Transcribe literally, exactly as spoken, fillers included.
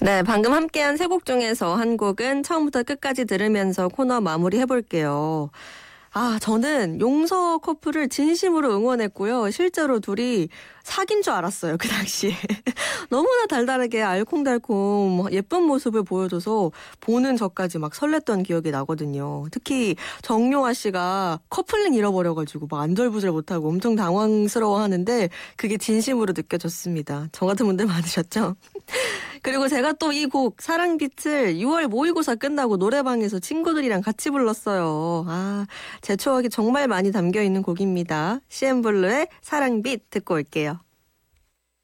네, 방금 함께한 세 곡 중에서 한 곡은 처음부터 끝까지 들으면서 코너 마무리 해볼게요. 아, 저는 용서 커플을 진심으로 응원했고요. 실제로 둘이 사귄 줄 알았어요, 그 당시에. 너무나 달달하게 알콩달콩 예쁜 모습을 보여줘서 보는 저까지 막 설렜던 기억이 나거든요. 특히 정용화 씨가 커플링 잃어버려가지고 막 안절부절 못하고 엄청 당황스러워하는데 그게 진심으로 느껴졌습니다. 저 같은 분들 많으셨죠? 그리고 제가 또 이 곡 사랑빛을 유월 모의고사 끝나고 노래방에서 친구들이랑 같이 불렀어요. 아, 제 추억이 정말 많이 담겨있는 곡입니다. 씨엠블루의 사랑빛 듣고 올게요.